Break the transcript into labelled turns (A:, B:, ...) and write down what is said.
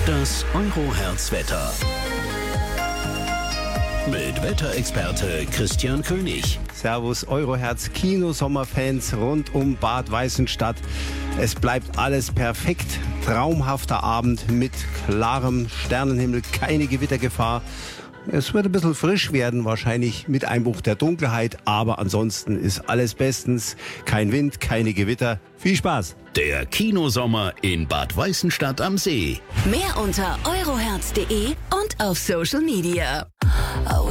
A: Das Euro-Herz-Wetter. Mit Wetterexperte Christian König.
B: Servus Euroherz Kino-Sommerfans rund um Bad Weißenstadt. Es bleibt alles perfekt. Traumhafter Abend mit klarem Sternenhimmel, keine Gewittergefahr. Es wird ein bisschen frisch werden, wahrscheinlich mit Einbruch der Dunkelheit, aber ansonsten ist alles bestens. Kein Wind, keine Gewitter. Viel Spaß!
A: Der Kinosommer in Bad Weißenstadt am See.
C: Mehr unter euroherz.de und auf Social Media.